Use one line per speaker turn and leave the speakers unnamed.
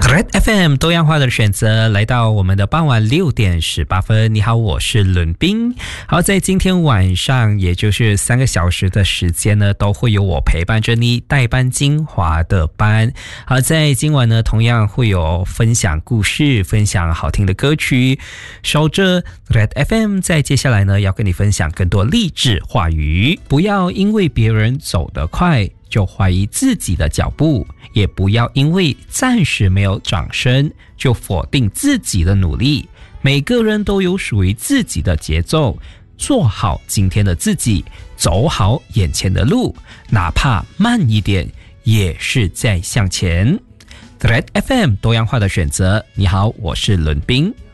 Red FM 多样化的选择，来到我们的傍晚6点18分。你好，我是伦斌。好，在今天晚上，也就是3个小时的时间呢，都会有我陪伴着你代班精华的班。好，在今晚呢，同样会有分享故事，分享好听的歌曲。守着 Red FM， 在接下来呢，要跟你分享更多励志话语。不要因为别人走得快就怀疑自己的脚步，也不要因为暂时没有掌声就否定自己的努力。每个人都有属于自己的节奏，做好今天的自己，走好眼前的路，哪怕慢一点，也是在向前。Red FM 多样化的选择。你好，我是伦斌。